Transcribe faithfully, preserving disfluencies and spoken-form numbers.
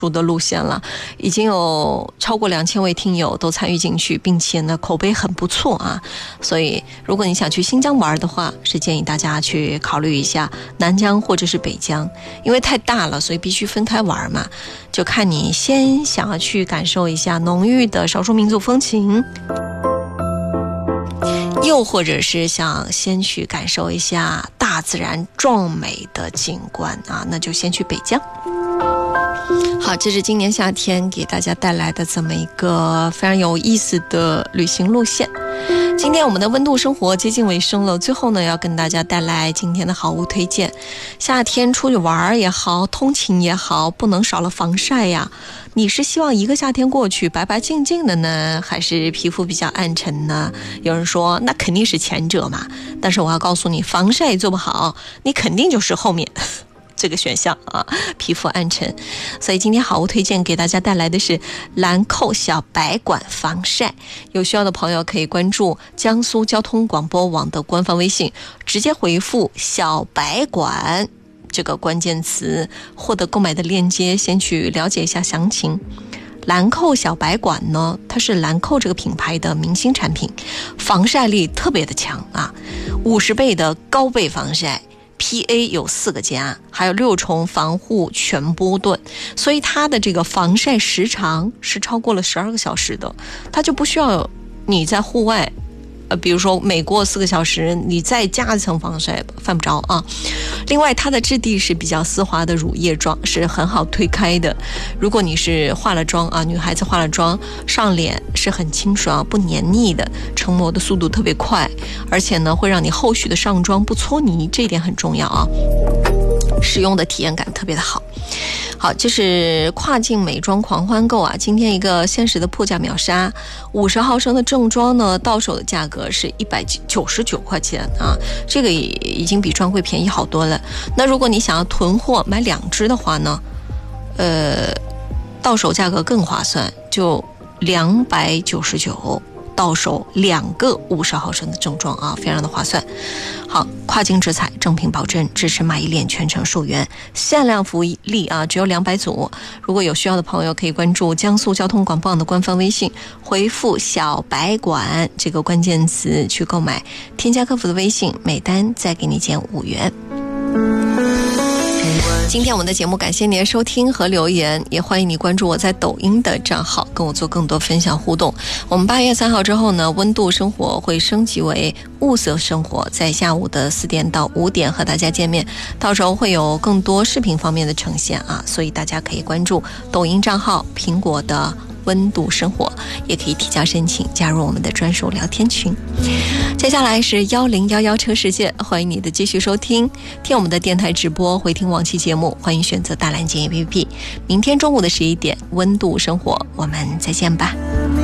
的路线了，已经有超过两千位听友都参与进去，并且呢口碑很不错啊。所以如果你想去新疆玩的话，是建议大家去考虑一下南疆或者是北疆，因为太大了，所以必须分开玩嘛。就看你先想要去感受一下浓郁的少数民族风情，又或者是想先去感受一下大自然壮美的景观啊，那就先去北疆。好，这是今年夏天给大家带来的这么一个非常有意思的旅行路线。今天我们的温度生活接近尾声了，最后呢要跟大家带来今天的好物推荐。夏天出去玩也好，通勤也好，不能少了防晒呀。你是希望一个夏天过去白白净净的呢，还是皮肤比较暗沉呢？有人说那肯定是前者嘛，但是我要告诉你，防晒做不好，你肯定就是后面这个选项啊，皮肤暗沉。所以今天好物推荐给大家带来的是兰蔻小白管防晒。有需要的朋友可以关注江苏交通广播网的官方微信，直接回复小白管这个关键词，获得购买的链接，先去了解一下详情。兰蔻小白管呢，它是兰蔻这个品牌的明星产品，防晒力特别的强啊，五十倍的高倍防晒，P A 有四个加，还有六重防护全波段，所以它的这个防晒时长是超过了十二个小时的，它就不需要你在户外呃，比如说每过四个小时你再加一层防晒犯不着啊。另外它的质地是比较丝滑的乳液状，是很好推开的。如果你是化了妆啊，女孩子化了妆上脸是很清爽不黏腻的，成膜的速度特别快，而且呢会让你后续的上妆不搓泥，这一点很重要啊，使用的体验感特别的好。好，这是跨境美妆狂欢购啊！今天一个限时的破价秒杀，五十毫升的正装呢，到手的价格是一百九十九块钱啊，这个已经比专柜便宜好多了。那如果你想要囤货买两支的话呢，呃，到手价格更划算，就两百九十九。到手两个五十毫升的正装啊，非常的划算。好，跨境直采，正品保证，支持买一链全程溯源，限量福利啊，只有两百组。如果有需要的朋友，可以关注江苏交通广播网的官方微信，回复小白管这个关键词去购买，添加客服的微信，每单再给你减五元。今天我们的节目感谢您的收听和留言，也欢迎你关注我在抖音的账号，跟我做更多分享互动。我们八月三号之后呢，温度生活会升级为物色生活，在下午的四点到五点和大家见面，到时候会有更多视频方面的呈现啊，所以大家可以关注抖音账号苹果的温度生活，也可以提交申请加入我们的专属聊天群。接下来是幺零幺幺车世界，欢迎你的继续收听，听我们的电台直播，回听往期节目，欢迎选择大蓝鲸 A P P。 明天中午的十一点，温度生活，我们再见吧。